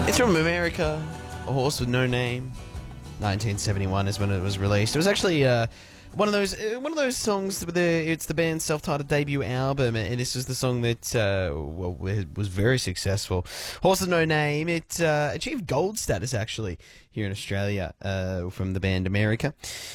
It's from America, A Horse with No Name. 1971 is when it was released. It was actually one of those songs. It's the band's self-titled debut album, and this is the song that it was very successful. Horse with No Name. It achieved gold status actually here in Australia from the band America.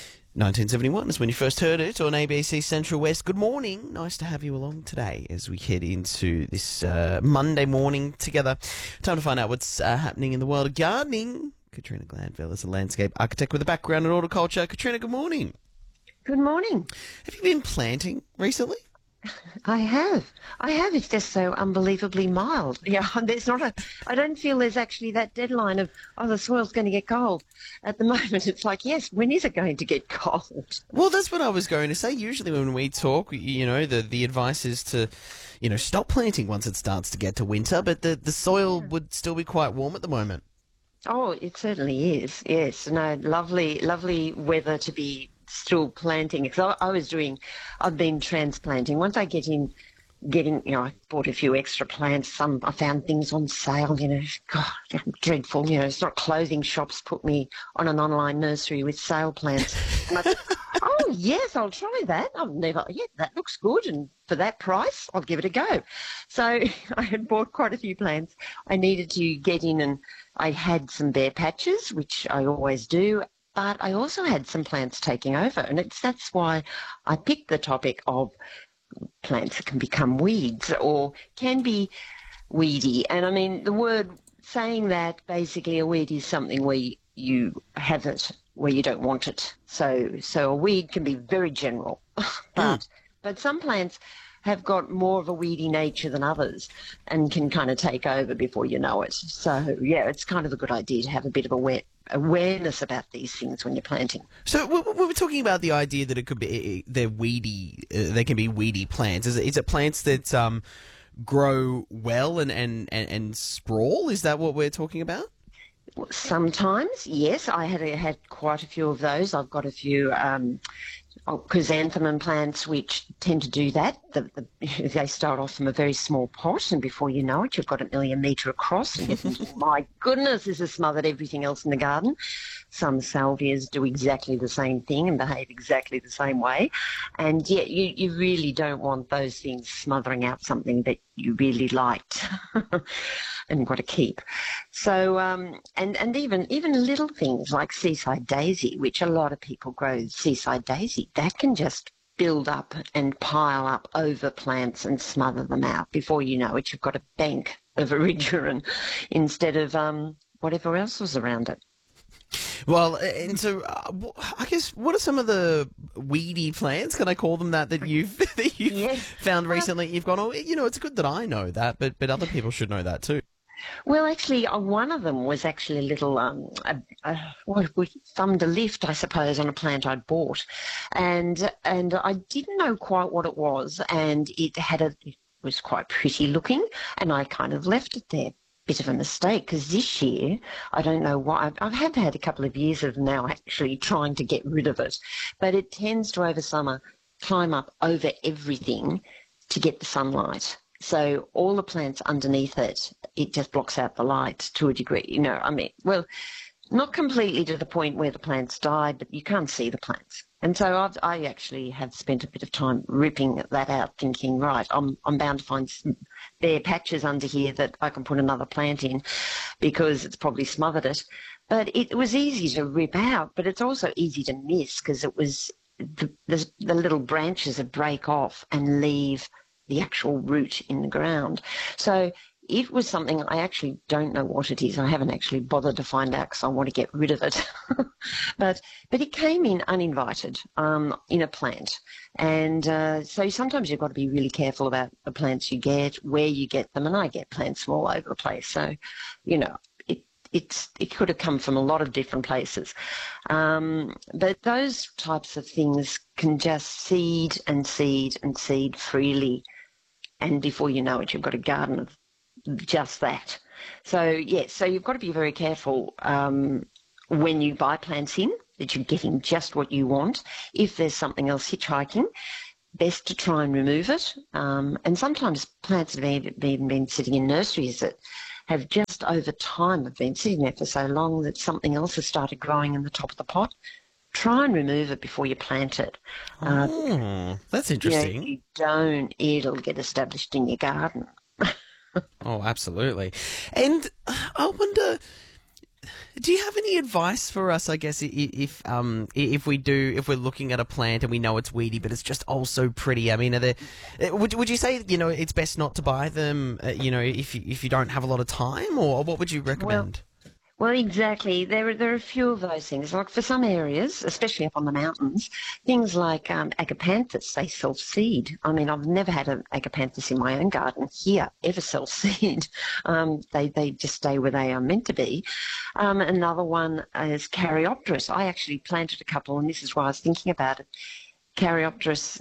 1971 is when you first heard it on ABC Central West. Good morning. Nice to have you along today as we head into this Monday morning together. Time to find out what's happening in the world of gardening. Katrina Glanville is a landscape architect with a background in horticulture. Katrina, good morning. Good morning. Have you been planting recently? I have. It's just so unbelievably mild. Yeah, I don't feel there's actually that deadline of, the soil's going to get cold. At the moment, it's like, yes, when is it going to get cold? Well, that's what I was going to say. Usually when we talk, the advice is to, stop planting once it starts to get to winter, but the soil would still be quite warm at the moment. Oh, it certainly is. Yes. No, lovely weather to be still planting. Because I've been transplanting. Once I getting, I bought a few extra plants. I found things on sale, God, dreadful. It's not clothing shops put me on an online nursery with sale plants. And I thought, oh, yes, I'll try that. That looks good. And for that price, I'll give it a go. So I had bought quite a few plants. I needed to get in, and I had some bare patches, which I always do. But I also had some plants taking over, and that's why I picked the topic of plants that can become weeds or can be weedy. And I mean, the word saying that basically a weed is something where you have it where you don't want it. So a weed can be very general, but some plants have got more of a weedy nature than others and can kind of take over before you know it. So, yeah, it's kind of a good idea to have a bit of awareness about these things when you're planting. So we were talking about the idea that it could be they're weedy. They can be weedy plants. Is it plants that grow well and sprawl? Is that what we're talking about? Sometimes, yes. I had quite a few of those. I've got a few chrysanthemum plants which tend to do that. They start off from a very small pot, and before you know it, you've got nearly a metre across. And you're thinking, my goodness, this has smothered everything else in the garden. Some salvias do exactly the same thing and behave exactly the same way. And yet you really don't want those things smothering out something that you really liked and got to keep. So, and even little things like seaside daisy, which a lot of people grow seaside daisy, that can just build up and pile up over plants and smother them out. Before you know it, you've got a bank of erigeron instead of whatever else was around it. Well, and so I guess what are some of the weedy plants? Can I call them that you've Yes. found recently? You've gone, it's good that I know that, but other people should know that too. Well, actually, one of them was actually a little thumbed a lift, I suppose, on a plant I'd bought, and I didn't know quite what it was, and it was quite pretty looking, and I kind of left it there. Bit of a mistake, because this year, I don't know why, I have had a couple of years of now actually trying to get rid of it, but it tends to over summer climb up over everything to get the sunlight. So all the plants underneath it just blocks out the light to a degree. Not completely to the point where the plants die, but you can't see the plants. And so I actually have spent a bit of time ripping that out, thinking, right, I'm bound to find some bare patches under here that I can put another plant in because it's probably smothered it. But it was easy to rip out, but it's also easy to miss because it was the little branches that break off and leave the actual root in the ground. So it was something I actually don't know what it is. I haven't actually bothered to find out because I want to get rid of it. But it came in uninvited in a plant. And so sometimes you've got to be really careful about the plants you get, where you get them. And I get plants from all over the place. So, it could have come from a lot of different places. But those types of things can just seed and seed and seed freely. And before you know it, you've got a garden of just that. So, yes, so you've got to be very careful when you buy plants in, that you're getting just what you want. If there's something else hitchhiking, best to try and remove it. And sometimes plants have even been sitting in nurseries that have just just over time, I've been sitting there for so long that something else has started growing in the top of the pot. Try and remove it before you plant it. Oh, that's interesting. If you don't, it'll get established in your garden. Oh, absolutely. And I wonder, do you have any advice for us? I guess if we're looking at a plant and we know it's weedy, but it's just also pretty. I mean, would you say it's best not to buy them? If you don't have a lot of time, or what would you recommend? Well, exactly. There are a few of those things. Like for some areas, especially up on the mountains, things like agapanthus, they self-seed. I mean, I've never had an agapanthus in my own garden here ever self-seed. They just stay where they are meant to be. Another one is Caryopteris. I actually planted a couple, and this is why I was thinking about it. Caryopteris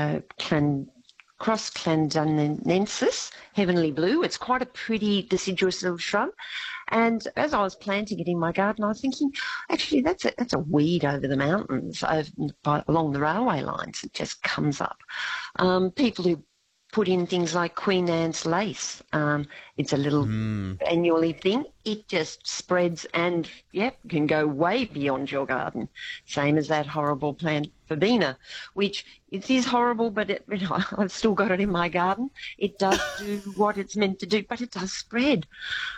Cross clandunensis, heavenly blue. It's quite a pretty deciduous little shrub. And as I was planting it in my garden, I was thinking, actually, that's a weed over the mountains, along the railway lines. It just comes up. People who put in things like Queen Anne's lace. It's a little annually thing. It just spreads and, can go way beyond your garden. Same as that horrible plant verbena, which it is horrible, but I've still got it in my garden. It does do what it's meant to do, but it does spread.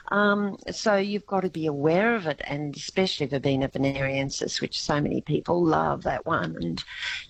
So you've got to be aware of it, and especially verbena venereensis, which so many people love, that one. And,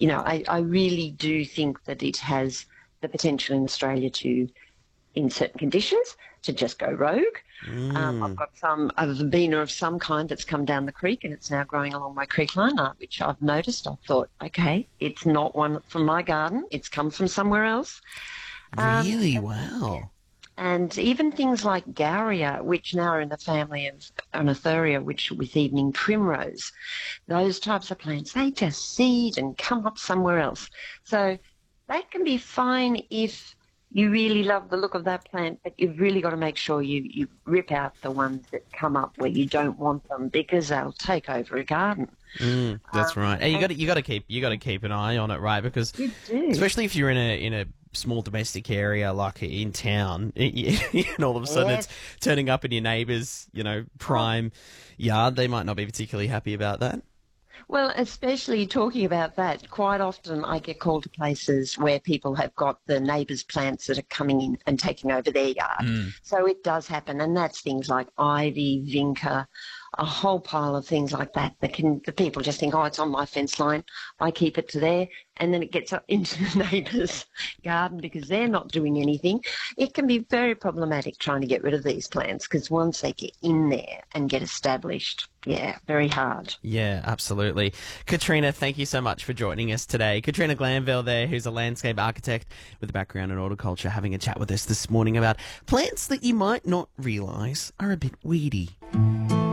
I really do think that it has the potential in Australia to, in certain conditions, to just go rogue. I've got a verbena of some kind that's come down the creek, and it's now growing along my creek line, which I've noticed. I thought, okay, it's not one from my garden. It's come from somewhere else. Really? Wow. And even things like Gauria, which now are in the family of Oenotheria, which with evening primrose, those types of plants, they just seed and come up somewhere else. So that can be fine if you really love the look of that plant, but you've really got to make sure you rip out the ones that come up where you don't want them, because they'll take over a garden. That's right. And you got to keep an eye on it, right? Because especially if you're in a small domestic area like in town, and all of a sudden it's turning up in your neighbour's prime yard, they might not be particularly happy about that. Well, especially talking about that, quite often I get called to places where people have got the neighbours' plants that are coming in and taking over their yard. So it does happen, and that's things like ivy, vinca, a whole pile of things like that the people just think, oh, it's on my fence line, I keep it to there, and then it gets up into the neighbour's garden because they're not doing anything. It can be very problematic trying to get rid of these plants, because once they get in there and get established, very hard. Yeah, absolutely. Katrina, thank you so much for joining us today. Katrina Glanville there, who's a landscape architect with a background in horticulture, having a chat with us this morning about plants that you might not realise are a bit weedy.